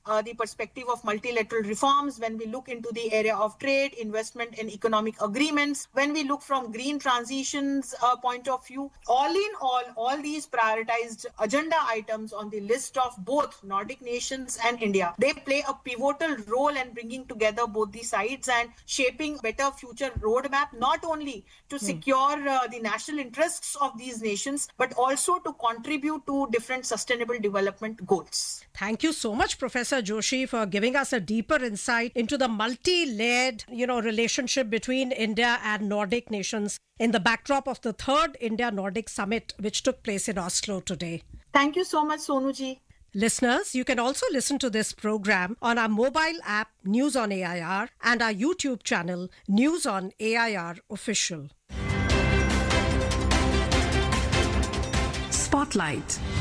the perspective of multilateral reforms, when we look into the area of trade, investment and economic agreements, when we look from green transitions point of view, all in all these prioritized agenda items on the list of both Nordic nations and India, they play a pivotal role in bringing together both the sides and shaping better future roadmap, not only to secure the national interests of these nations, but also to contribute to different sustainable development goals. Thank you so much, Professor Joshi, for giving us a deeper insight into the multi-layered, relationship between India and Nordic nations in the backdrop of the third India-Nordic Summit, which took place in Oslo today. Thank you so much, Sonuji. Listeners, you can also listen to this program on our mobile app News on AIR and our YouTube channel News on AIR Official. Spotlight.